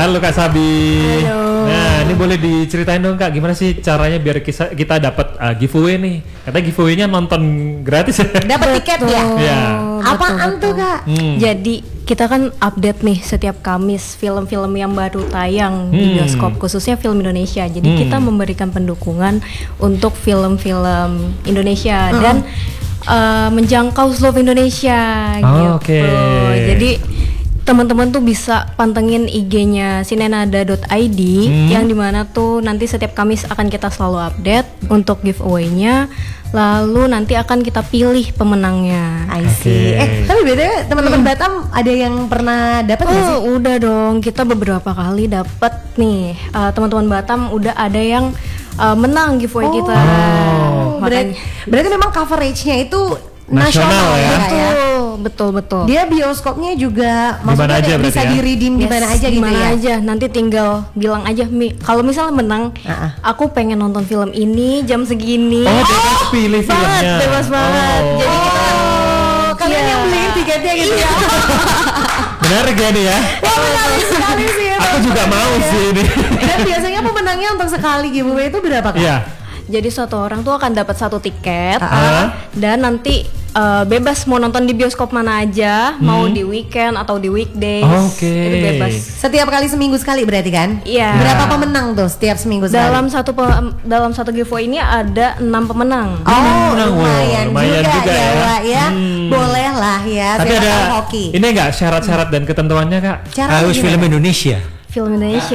Halo Kak Sabi. Halo. Nah, ini boleh diceritain dong Kak, gimana sih caranya biar kita dapat giveaway nih? Katanya giveaway-nya nonton gratis ya? Dapat tiket ya? Iya. Apaan tuh Kak? Jadi kita kan update nih setiap Kamis film-film yang baru tayang di bioskop, khususnya film Indonesia. Jadi kita memberikan pendukungan untuk film-film Indonesia dan menjangkau seluruh Indonesia gitu. Oke. Jadi teman-teman tuh bisa pantengin IG-nya sinenada.id yang dimana tuh nanti setiap Kamis akan kita selalu update untuk giveaway-nya. Lalu nanti akan kita pilih pemenangnya. I see. Tapi beda teman-teman Batam ada yang pernah dapat nggak sih? Udah dong, kita beberapa kali dapat nih. Teman-teman Batam udah ada yang menang giveaway kita. Berarti memang coverage-nya itu Nasional ya? Betul. Dia bioskopnya juga Dimana aja berarti bisa ya? di-redeem di mana aja gitu Dimana ya? aja, nanti tinggal bilang aja kalau misalnya menang, aku pengen nonton film ini jam segini. Bebas pilih filmnya. Bebas banget. Jadi kita Kalian yang beliin tiketnya gitu ya? Menarik ya nih ya? Wah menarik sekali sih. Aku juga mau sih ini. Dan biasanya pemenangnya untuk sekali giveaway itu berapa Kak? Iya. Jadi satu orang tuh akan dapat satu tiket dan nanti bebas mau nonton di bioskop mana aja, mau di weekend atau di weekdays. Oke. Itu bebas. Setiap kali seminggu sekali berarti kan? Iya. Berapa pemenang tuh setiap seminggu sekali? Dalam satu giveaway ini ada 6 pemenang. Lumayan juga ya Wak ya. Boleh lah ya. Tapi siapa ada tahu hoki. ini enggak syarat-syarat dan ketentuannya Kak? Harus film Indonesia. Film Indonesia.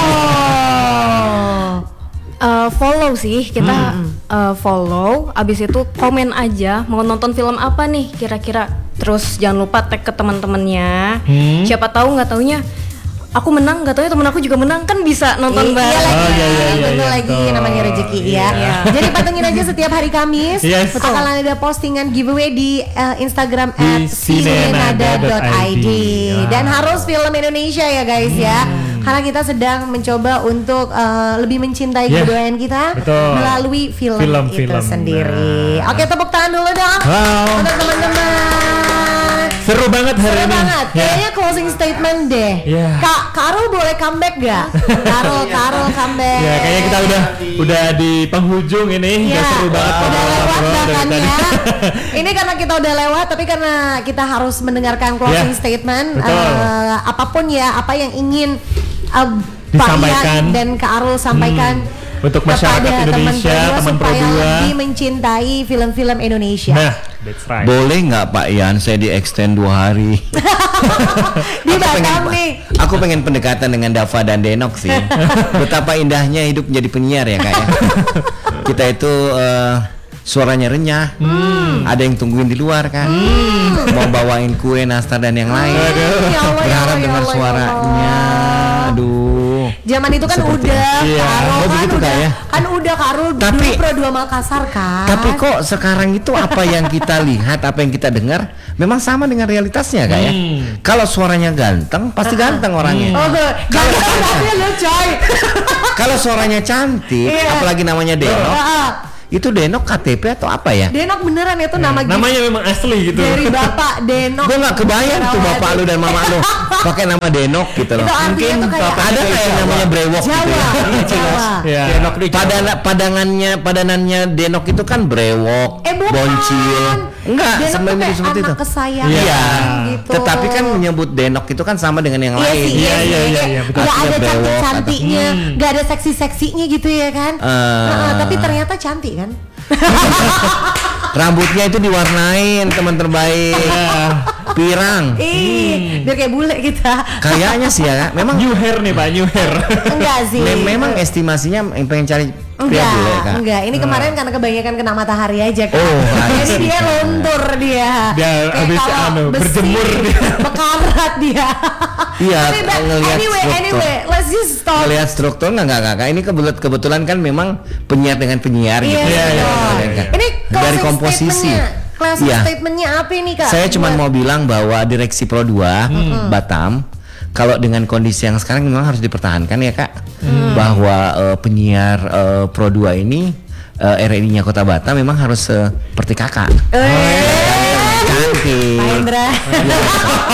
Follow sih kita follow, abis itu komen aja mau nonton film apa nih kira-kira, terus jangan lupa tag ke teman-temannya. Siapa tahu nggak taunya aku menang, nggak taunya temen aku juga menang, kan bisa nonton bareng. Betul lagi namanya rezeki ya. Jadi pantengin aja setiap hari Kamis. Akan ada postingan giveaway di Instagram @sinenada.id dan harus film Indonesia ya guys ya. Karena kita sedang mencoba untuk lebih mencintai kebudayaan kita melalui film itu sendiri. Oke, tepuk tangan dulu dong untuk teman-teman. Seru banget hari ini. Seru banget. Kayaknya closing statement deh. Kak Karul boleh comeback gak? Karul comeback. Ya, kayaknya kita udah di penghujung ini. Udah seru banget. Udah lewat bahkan ya. Ini karena kita udah lewat, tapi karena kita harus mendengarkan closing statement. Apapun ya, apa yang ingin disampaikan dan Kak Arul sampaikan untuk masyarakat Indonesia, teman Pro 2 lebih mencintai film-film Indonesia. Nah, that's right. Boleh nggak Pak Ian saya di extend 2 hari? Di Batam nih. Aku pengen pendekatan dengan Dava dan Denok sih. Betapa indahnya hidup menjadi penyiar ya Kak ya. Kita itu suaranya renyah, ada yang tungguin di luar kan, mau bawain kue, nastar dan yang lain. Berharap dengar suaranya. Aduh. Zaman itu kan udah, kan udah Karul dulu Pro 2 Makassar kan. Tapi kok sekarang itu apa yang kita lihat, apa yang kita dengar, memang sama dengan realitasnya Kak ya. Kalau suaranya ganteng, pasti ganteng orangnya. Kalau suaranya cantik, apalagi namanya Denok. Itu Denok KTP atau apa ya? Denok beneran itu namanya memang asli gitu. Dari Bapak Denok. Gue nggak kebayang tuh bapak lu dan mama lu pakai nama Denok gitu loh. Mungkin ada kayak namanya brewok gitu ya. Denok di padanannya Denok itu kan brewok, boncil. Enggak, sebenarnya seperti itu. Iya. Gitu. Tetapi kan menyebut Denok itu kan sama dengan yang lain. Iya. Gak ada cantik-cantiknya, gak ada seksi-seksinya gitu ya kan. Tapi ternyata cantik kan. Rambutnya itu diwarnain teman terbaik. Pirang. Biar kayak bule kita. Kayaknya sih ya, memang new hair nih Pak, new hair. Enggak sih. Memang estimasinya yang pengen cari pria bule kan. Enggak, ini kemarin karena kebanyakan kena matahari aja kan. Jadi dia luntur dia. Dia habis berjemur dia. Bekarat dia. Iya, anyway, let's just stop. Lihat struktur enggak. Ini kebetulan kan memang penyiar dengan penyiar gitu. Ini dari komposisi. Closing statementnya apa ini Kak? Saya cuma mau bilang bahwa direksi Pro 2 Batam, kalau dengan kondisi yang sekarang memang harus dipertahankan ya Kak, bahwa penyiar Pro 2 ini RRI-nya Kota Batam memang harus seperti kakak. Cantik. Pak Indra.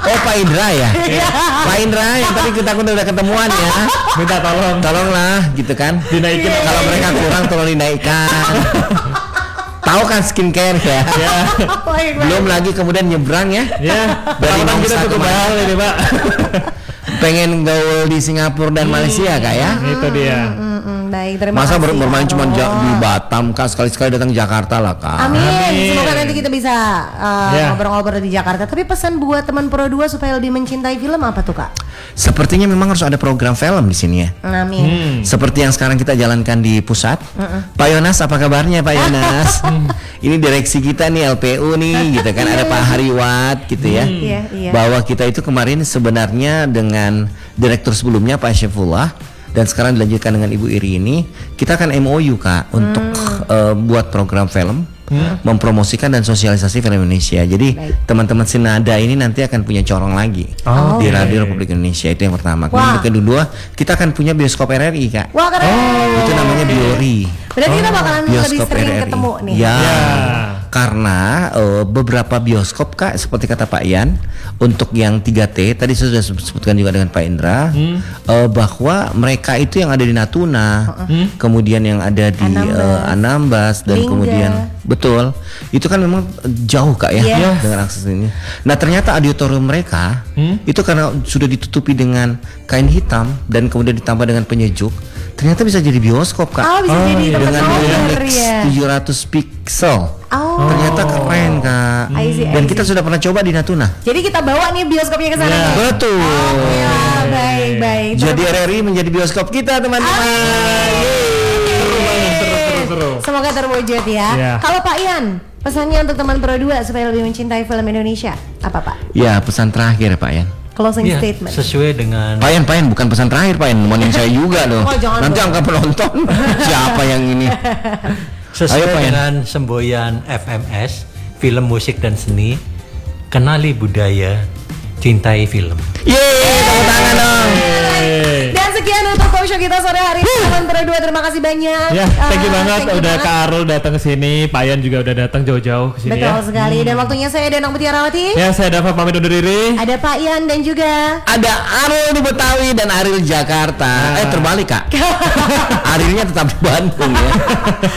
Oh Pak Indra ya. Pak Indra yang tadi kita udah ketemuan ya. Minta Tolonglah gitu kan. dinaikin. Kalau mereka kurang tolong dinaikkan. Tahu kan skincare ya. Belum lagi kemudian nyebrang ya. Ya, Dari pengalaman kita Nongsa cukup kemana? mahal ini Pak. Pengen gaul di Singapura dan Malaysia Kak ya. Itu dia. Baik, terima Masa kasih. bermain cuma Aro. di Batam Kak, sekali-sekali datang Jakarta lah Kak. Amin. Amin. Semoga nanti kita bisa Ya. ngobrol-ngobrol di Jakarta. Tapi pesan buat teman Pro 2 supaya lebih mencintai film apa tuh Kak? Sepertinya memang harus ada program film di sini ya. Amin. Seperti yang sekarang kita jalankan di pusat. Pak Yonas, apa kabarnya Pak Yonas? Ini direksi kita nih LPU nih, gitu kan. Ada Pak Hariwat, gitu ya. Iya. Bahwa kita itu kemarin sebenarnya dengan direktur sebelumnya Pak Syefullah dan sekarang dilanjutkan dengan Ibu Iri ini, kita akan MOU Kak untuk buat program film. Mempromosikan dan sosialisasi film Indonesia. Jadi teman-teman Sinada ini nanti akan punya corong lagi Oh, di oke. Radio Republik Indonesia, itu yang pertama. Kemudian Wah. yang kedua, kita akan punya bioskop RRI Kak. Wah keren. Itu namanya Biori. Berarti kita bakalan lebih Bioskop sering RRI. ketemu nih. Ya, Ya. karena beberapa bioskop Kak, seperti kata Pak Ian, untuk yang 3T tadi saya sudah sebutkan juga dengan Pak Indra, bahwa mereka itu yang ada di Natuna, kemudian yang ada di Anambas dan Lingga. kemudian betul, itu kan memang jauh Kak ya Yes. dengan akses ini. Nah ternyata auditorium mereka itu karena sudah ditutupi dengan kain hitam dan kemudian ditambah dengan penyejuk, ternyata bisa jadi bioskop Kak. Oh, bisa jadi tempat Dengan nonton Lumix ya. 700 pixel. Oh. Ternyata keren Kak. I see, Dan I kita sudah pernah coba di Natuna. Jadi kita bawa nih bioskopnya ke sana. Ya. nih. Betul. Ya, baik. Jadi RRI menjadi bioskop kita teman-teman. Seru. Semoga terwujud ya. Ya. Kalau Pak Ian, pesannya untuk teman Pro 2 supaya lebih mencintai film Indonesia apa Pak? Ya pesan terakhir Pak Yan. Closing Ya, statement. sesuai dengan Pak Yan bukan pesan terakhir Pak Yan, nemenin saya juga loh. Oh, jangan Nanti dong. angka penonton siapa yang ini? sesuai Ayo, Pak Yan. dengan semboyan FMS, film musik dan seni, kenali budaya, cintai film. Yeay, tepuk tangan dong. Dan sekian untuk talk show kita sore hari ini teman Pro 2. Terima kasih banyak. Ya, thank you banget thank you udah banget. Kak Arul datang ke sini, Pak Yan juga udah datang jauh-jauh ke sini Betul ya. sekali. Dan waktunya saya Denok Mutiarawati. Ya, saya Dava pamit undur diri. Ada Pak Ian dan juga Ada Aril di Betawi dan Aril Jakarta. Terbalik Kak. Arilnya tetap di Bandung ya.